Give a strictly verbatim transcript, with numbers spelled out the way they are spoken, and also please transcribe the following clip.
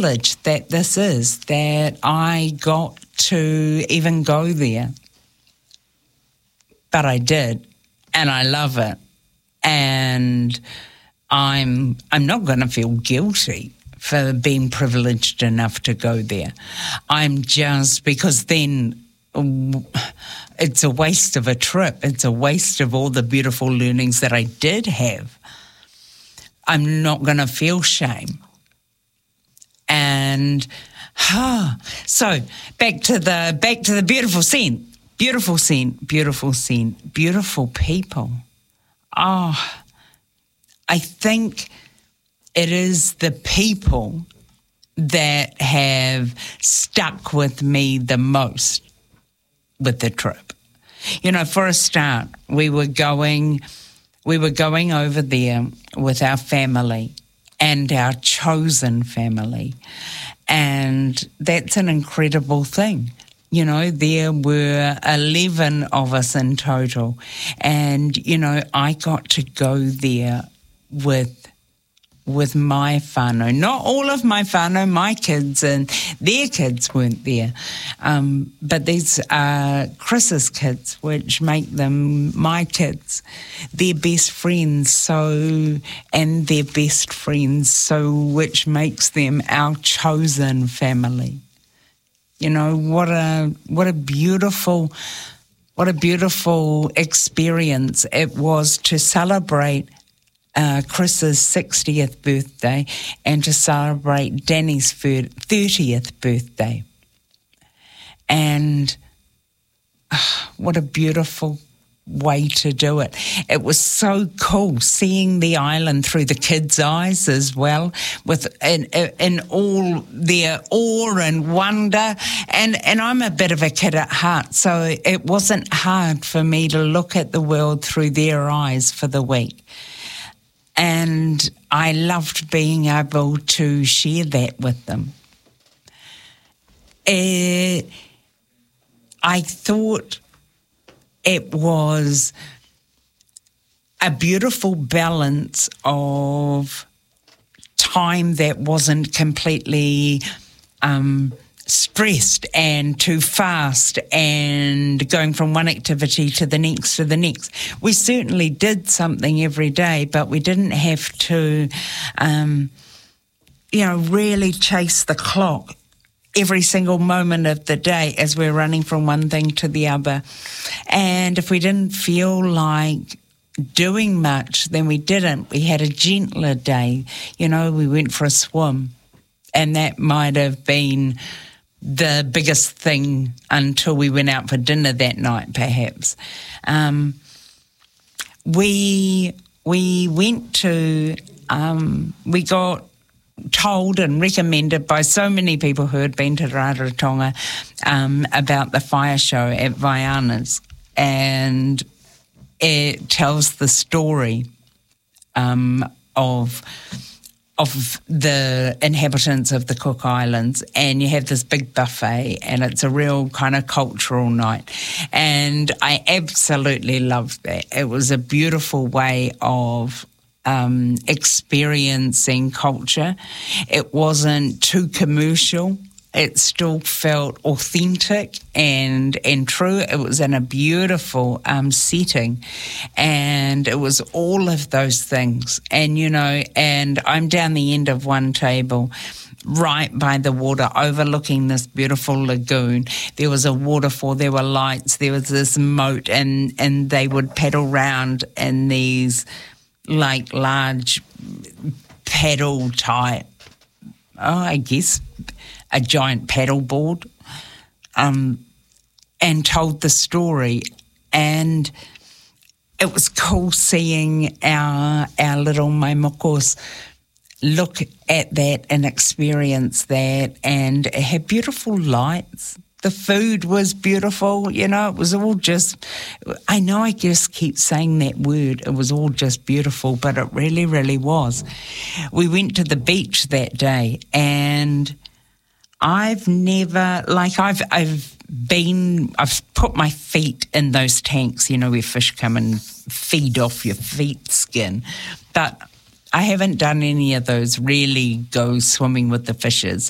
privilege that this is, that I got to even go there. But I did, and I love it. And I'm I'm not going to feel guilty for being privileged enough to go there. I'm just, because then it's a waste of a trip. It's a waste of all the beautiful learnings that I did have. I'm not going to feel shame. And huh, so back to the back to the beautiful scene. Beautiful scene, beautiful scene, beautiful people. Oh, I think it is the people that have stuck with me the most with the trip. You know, for a start, we were going, we were going over there with our family and our chosen family, and that's an incredible thing. You know, there were eleven of us in total. And, you know, I got to go there with with my whānau. Not all of my whānau, my kids and their kids weren't there. Um, but these are Chris's kids, which make them my kids. Their best friends, so, and their best friends, so, which makes them our chosen family. You know, what a what a beautiful, what a beautiful experience it was to celebrate uh, Chris's sixtieth birthday and to celebrate Danny's thirtieth birthday. And uh, what a beautiful way to do it. It was so cool seeing the island through the kids' eyes as well, with in, in all their awe and wonder. And, and I'm a bit of a kid at heart, so it wasn't hard for me to look at the world through their eyes for the week. And I loved being able to share that with them. Uh, I thought it was a beautiful balance of time that wasn't completely um, stressed and too fast and going from one activity to the next to the next. We certainly did something every day, but we didn't have to, um, you know, really chase the clock every single moment of the day as we're running from one thing to the other. And if we didn't feel like doing much, then we didn't. We had a gentler day. You know, we went for a swim, and that might have been the biggest thing until we went out for dinner that night, perhaps. Um, we we went to, um, we got told and recommended by so many people who had been to Rarotonga um, about the fire show at Vaiana's, and it tells the story um, of of the inhabitants of the Cook Islands, and you have this big buffet, and it's a real kind of cultural night, and I absolutely loved that. It was a beautiful way of Um, experiencing culture. It wasn't too commercial. It still felt authentic and and true. It was in a beautiful um, setting, and it was all of those things. And, you know, and I'm down the end of one table right by the water overlooking this beautiful lagoon. There was a waterfall, there were lights, there was this moat, and, and they would paddle round in these like large paddle type, oh, I guess a giant paddle board, um, and told the story. And it was cool seeing our our little maimokos look at that and experience that, and it had beautiful lights. The food was beautiful, you know, it was all just, I know I just keep saying that word, it was all just beautiful, but it really, really was. We went to the beach that day, and I've never, like I've, I've been, I've put my feet in those tanks, you know, where fish come and feed off your feet skin, but I haven't done any of those really go swimming with the fishes.